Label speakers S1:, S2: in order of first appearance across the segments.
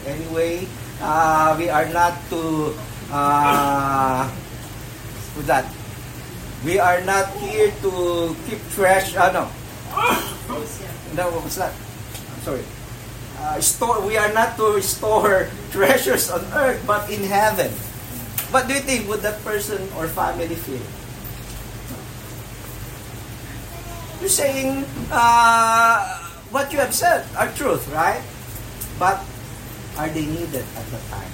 S1: Anyway, we are not to with that. We are not here to keep trash. No, what's that? I'm sorry. We are not to store treasures on earth, but in heaven. What do you think would that person or family feel? You're saying what you have said are truth, right? But are they needed at the time?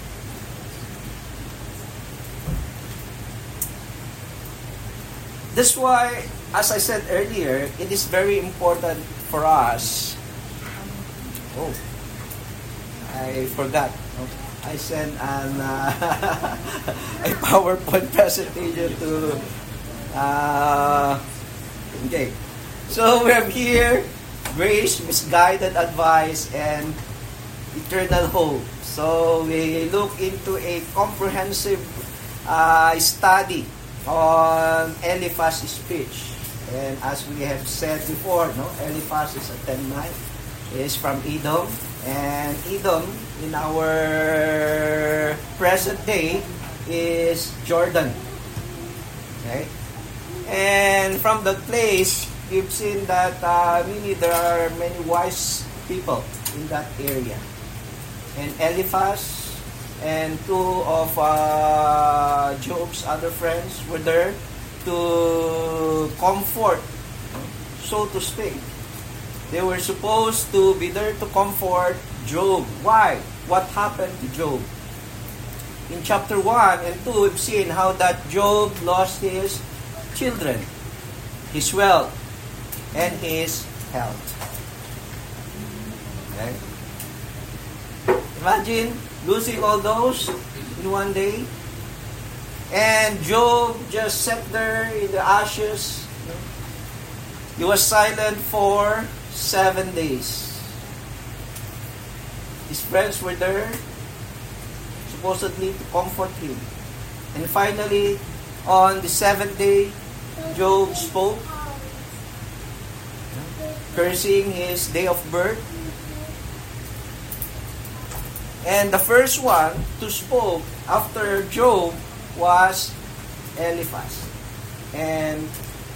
S1: That's why, as I said earlier, it is very important for us. Oh, I forgot. I sent an a PowerPoint presentation to. Okay, so we have here grace, misguided advice, and eternal hope. So we look into a comprehensive study on Eliphaz's speech. And as we have said before, Eliphaz is a Temanite, is from Edom. And Edom, in our present day, is Jordan. Okay? And from that place, we've seen that there are many wise people in that area. And Eliphaz and two of Job's other friends were there to comfort, so to speak. They were supposed to be there to comfort Job. Why? What happened to Job? In chapter 1 and 2, we've seen how that Job lost his children, his wealth, and his health. Okay? Imagine losing all those in one day. And Job just sat there in the ashes. He was silent for 7 days. His friends were there, supposedly to comfort him. And finally, on the 7th day, Job spoke, cursing his day of birth. And the first one to spoke after Job was Eliphaz. And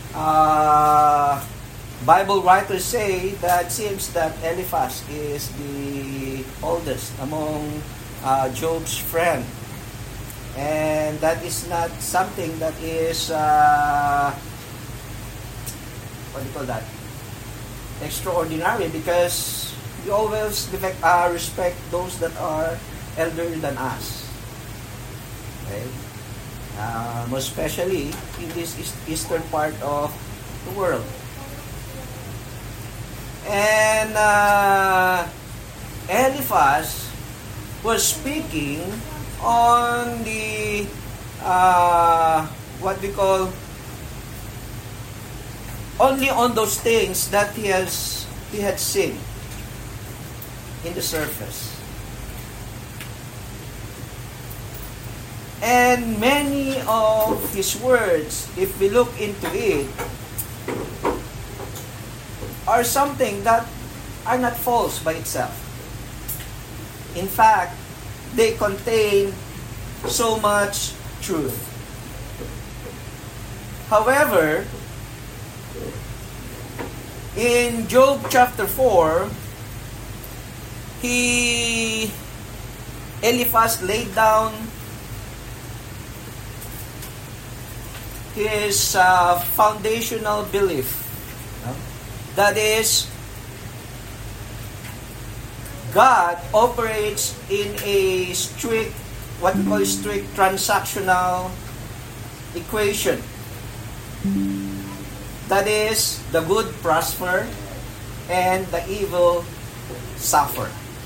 S1: Bible writers say that seems that Eliphaz is the oldest among Job's friend. And that is not something that is, what do you call that? Extraordinary, because we always respect those that are elder than us. Okay? Most especially in this eastern part of the world. And Eliphaz was speaking on the what we call only on those things that he had seen in the surface. And many of his words, if we look into it, are something that are not false by itself. In fact, they contain so much truth. However, in Job chapter 4, Eliphaz laid down his foundational belief. That is, God operates in a strict, what we call strict transactional equation. That is, the good prosper and the evil suffer.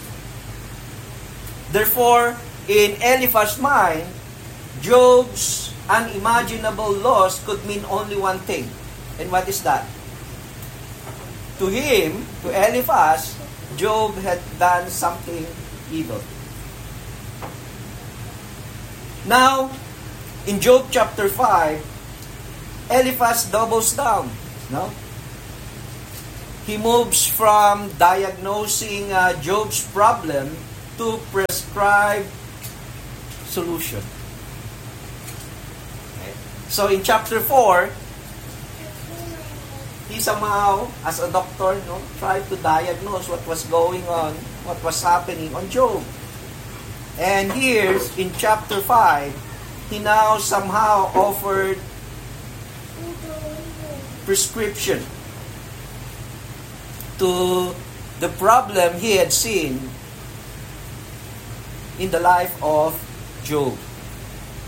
S1: Therefore, in Eliphaz's mind, Job's unimaginable loss could mean only one thing. And what is that? To him, to Eliphaz, Job had done something evil. Now, in Job chapter 5, Eliphaz doubles down. No? He moves from diagnosing Job's problem to prescribe solution. Okay. So in chapter 4, he somehow, as a doctor, tried to diagnose what was going on, what was happening on Job. And here, in chapter 5, he now somehow offered prescription to the problem he had seen in the life of Job.